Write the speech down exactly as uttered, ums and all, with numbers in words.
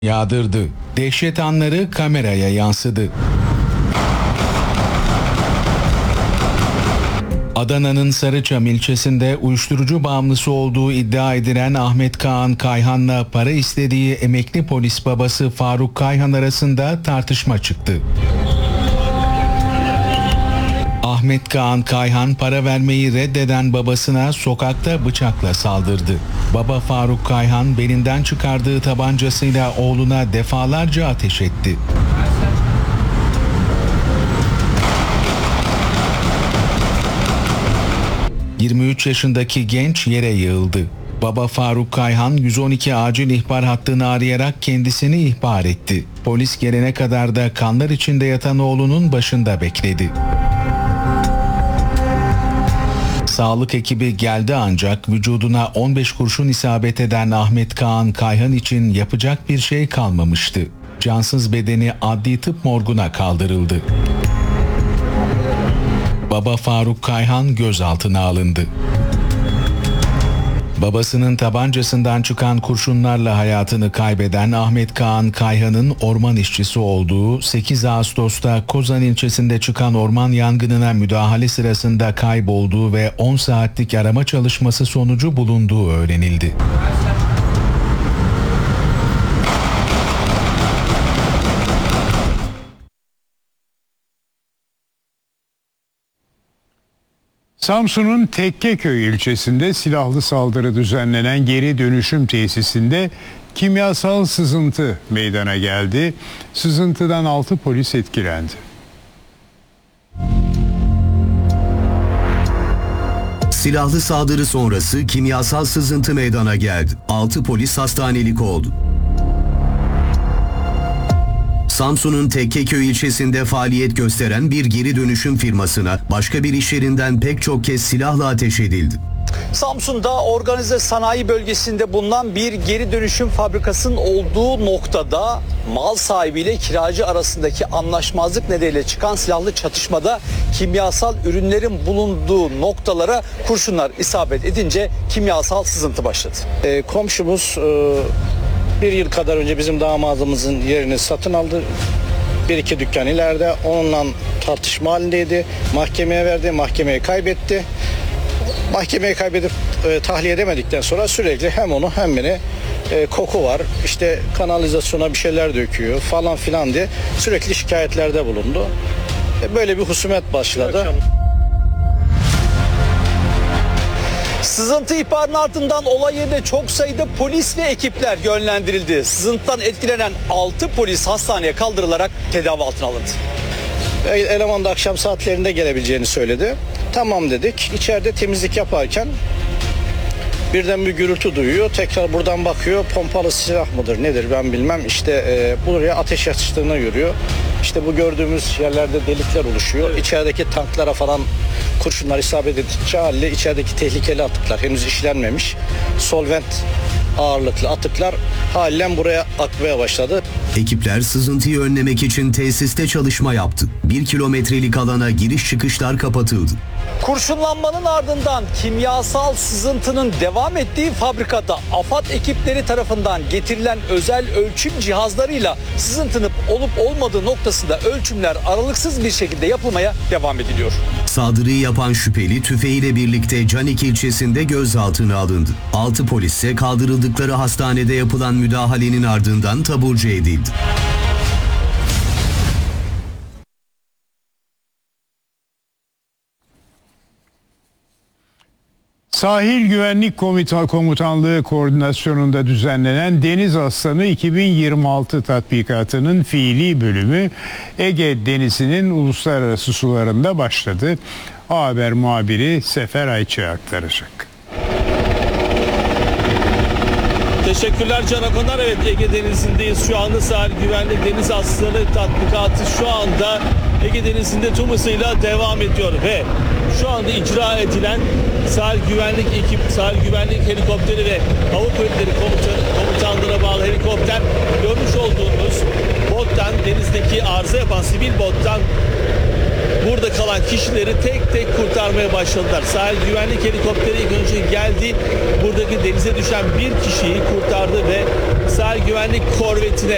yağdırdı. Dehşet anları kameraya yansıdı. Adana'nın Sarıçam ilçesinde uyuşturucu bağımlısı olduğu iddia edilen Ahmet Kaan Kayhan'la para istediği emekli polis babası Faruk Kayhan arasında tartışma çıktı. Ahmet Kaan Kayhan para vermeyi reddeden babasına sokakta bıçakla saldırdı. Baba Faruk Kayhan belinden çıkardığı tabancasıyla oğluna defalarca ateş etti. yirmi üç yaşındaki genç yere yığıldı. Baba Faruk Kayhan yüz on iki acil ihbar hattını arayarak kendisini ihbar etti. Polis gelene kadar da kanlar içinde yatan oğlunun başında bekledi. Sağlık ekibi geldi ancak vücuduna on beş kurşun isabet eden Ahmet Kaan Kayhan için yapacak bir şey kalmamıştı. Cansız bedeni adli tıp morguna kaldırıldı. Baba Faruk Kayhan gözaltına alındı. Babasının tabancasından çıkan kurşunlarla hayatını kaybeden Ahmet Kaan Kayhan'ın orman işçisi olduğu, sekiz Ağustos'ta Kozan ilçesinde çıkan orman yangınına müdahale sırasında kaybolduğu ve on saatlik arama çalışması sonucu bulunduğu öğrenildi. Samsun'un Tekkeköy ilçesinde silahlı saldırı düzenlenen geri dönüşüm tesisinde kimyasal sızıntı meydana geldi. Sızıntıdan altı polis etkilendi. Silahlı saldırı sonrası kimyasal sızıntı meydana geldi. altı polis hastanelik oldu. Samsun'un Tekkeköy ilçesinde faaliyet gösteren bir geri dönüşüm firmasına başka bir iş yerinden pek çok kez silahla ateş edildi. Samsun'da organize sanayi bölgesinde bulunan bir geri dönüşüm fabrikasının olduğu noktada mal sahibiyle kiracı arasındaki anlaşmazlık nedeniyle çıkan silahlı çatışmada kimyasal ürünlerin bulunduğu noktalara kurşunlar isabet edince kimyasal sızıntı başladı. E, komşumuz e, bir yıl kadar önce bizim damadımızın yerini satın aldı. Bir iki dükkan ileride onunla tartışma halindeydi. Mahkemeye verdi, mahkemeyi kaybetti. Mahkemeyi kaybedip e, tahliye edemedikten sonra sürekli hem onu hem beni e, koku var, işte kanalizasyona bir şeyler döküyor falan filan diye sürekli şikayetlerde bulundu. E, böyle bir husumet başladı. Sızıntı ihbarının ardından olay yerine çok sayıda polis ve ekipler yönlendirildi. Sızıntıdan etkilenen altı polis hastaneye kaldırılarak tedavi altına alındı. Eleman da akşam saatlerinde gelebileceğini söyledi. Tamam dedik. İçeride temizlik yaparken birden bir gürültü duyuyor. Tekrar buradan bakıyor. Pompalı silah mıdır nedir ben bilmem. İşte e, buraya ateş açtığını görüyor. İşte bu gördüğümüz yerlerde delikler oluşuyor. Evet. İçerideki tanklara falan kurşunlar isabet edince haliyle içerideki tehlikeli atıklar henüz işlenmemiş. Solvent ağırlıklı atıklar halen buraya akmaya başladı. Ekipler sızıntıyı önlemek için tesiste çalışma yaptı. Bir kilometrelik alana giriş çıkışlar kapatıldı. Kurşunlanmanın ardından kimyasal sızıntının devam ettiği fabrikada AFAD ekipleri tarafından getirilen özel ölçüm cihazlarıyla sızıntının olup olmadığı noktasında ölçümler aralıksız bir şekilde yapılmaya devam ediliyor. Saldırıyı yapan şüpheli tüfeğiyle birlikte Canik ilçesinde gözaltına alındı. altı polis ise kaldırıldıkları hastanede yapılan müdahalenin ardından taburcu edildi. Sahil Güvenlik Komita Komutanlığı koordinasyonunda düzenlenen Deniz Aslanı iki bin yirmi altı tatbikatının fiili bölümü Ege Denizi'nin uluslararası sularında başladı. A Haber muhabiri Sefer Ayçı aktaracak. Teşekkürler Can Akonar. Evet, Ege Denizi'ndeyiz. Şu anda sahil güvenlik Deniz Aslanı tatbikatı şu anda Ege Denizi'nde tüm hızıyla devam ediyor ve şu anda icra edilen sahil güvenlik ekip, sahil güvenlik helikopteri ve hava kuvvetleri komutanı, komutanlığına bağlı helikopter görmüş olduğunuz bottan, denizdeki arıza yapan sivil bottan burada kalan kişileri tek tek kurtarmaya başladılar. Sahil güvenlik helikopteri ilk önce geldi. Buradaki denize düşen bir kişiyi kurtardı ve sahil güvenlik korvetine